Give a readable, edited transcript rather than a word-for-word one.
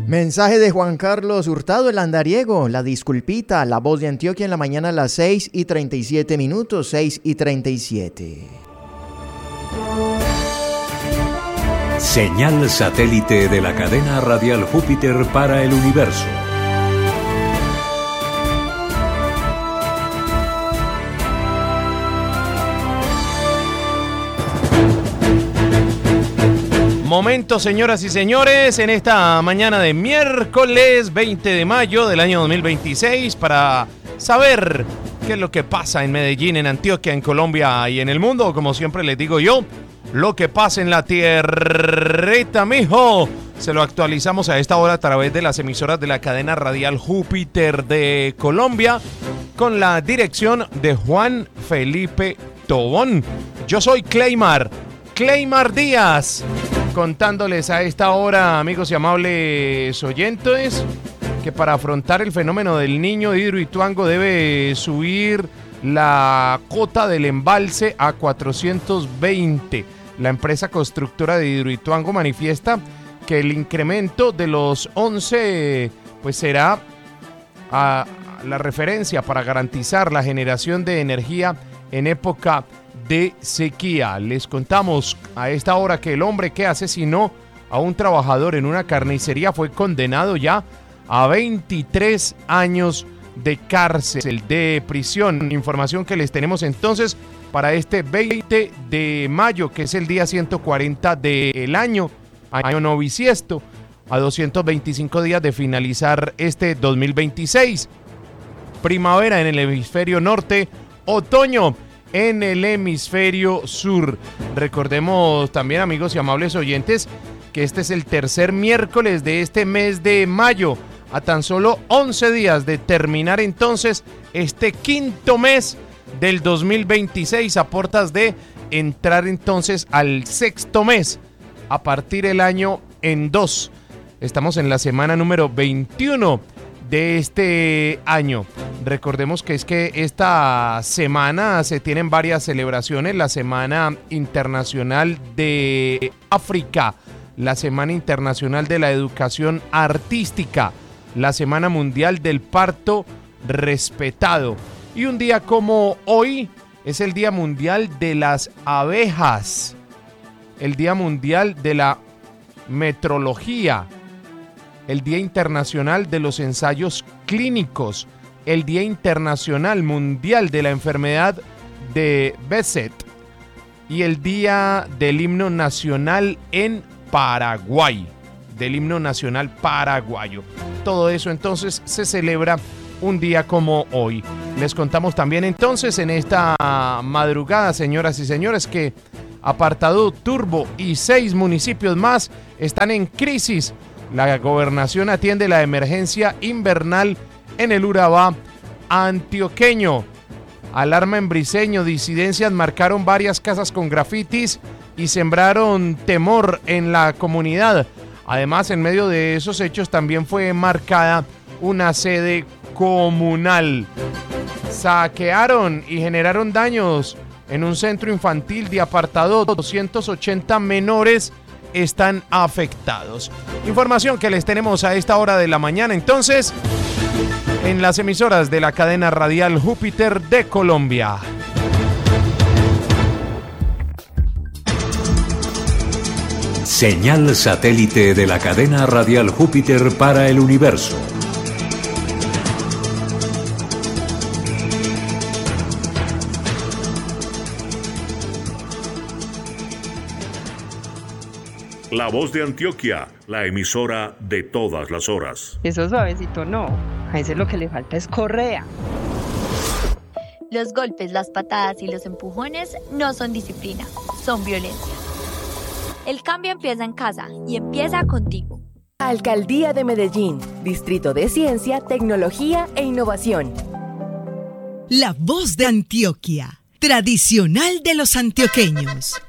Mensaje de Juan Carlos Hurtado, el andariego, la disculpita, la voz de Antioquia en la mañana a las 6:37 minutos, 6:37. Señal satélite de la cadena radial Júpiter para el universo. Momento, señoras y señores, en esta mañana de miércoles 20 de mayo del año 2026 para saber qué es lo que pasa en Medellín, en Antioquia, en Colombia y en el mundo. Como siempre les digo yo, lo que pasa en la tierrita, mijo, se lo actualizamos a esta hora a través de las emisoras de la cadena radial Júpiter de Colombia con la dirección de Juan Felipe Tobón. Yo soy Cleymar Díaz, contándoles a esta hora, amigos y amables oyentes, que para afrontar el fenómeno del Niño, Hidroituango debe subir la cota del embalse a 420. La empresa constructora de Hidroituango manifiesta que el incremento de los 11 pues será la referencia para garantizar la generación de energía en época de sequía. Les contamos a esta hora que el hombre que asesinó a un trabajador en una carnicería fue condenado ya a 23 años de cárcel, de prisión. Información que les tenemos entonces para este 20 de mayo, que es el día 140 del año no bisiesto, a 225 días de finalizar este 2026. Primavera en el hemisferio norte, otoño en el hemisferio sur. Recordemos también, amigos y amables oyentes, que este es el tercer miércoles de este mes de mayo, a tan solo 11 días de terminar entonces este quinto mes del 2026, a puertas de entrar entonces al sexto mes, a partir del año en 2. Estamos en la semana número 21 de este año. Recordemos que es que esta semana se tienen varias celebraciones: la Semana Internacional de África, la Semana Internacional de la Educación Artística, la Semana Mundial del Parto Respetado, y un día como hoy es el Día Mundial de las Abejas, el Día Mundial de la Metrología, el Día Internacional de los Ensayos Clínicos, el Día Internacional Mundial de la Enfermedad de Behçet y el Día del Himno Nacional en Paraguay, del Himno Nacional Paraguayo. Todo eso entonces se celebra un día como hoy. Les contamos también entonces en esta madrugada, señoras y señores, que Apartadó, Turbo y 6 municipios más están en crisis. La gobernación atiende la emergencia invernal en el Urabá antioqueño. Alarma en Briceño, disidencias marcaron varias casas con grafitis y sembraron temor en la comunidad. Además, en medio de esos hechos también fue marcada una sede comunal. Saquearon y generaron daños en un centro infantil de Apartadó. 280 menores están afectados. Información que les tenemos a esta hora de la mañana entonces en las emisoras de la cadena radial Júpiter de Colombia. Señal satélite de la cadena radial Júpiter para el universo. La Voz de Antioquia, la emisora de todas las horas. Eso suavecito no, a ese lo que le falta es correa. Los golpes, las patadas y los empujones no son disciplina, son violencia. El cambio empieza en casa y empieza contigo. Alcaldía de Medellín, Distrito de Ciencia, Tecnología e Innovación. La Voz de Antioquia, tradicional de los antioqueños.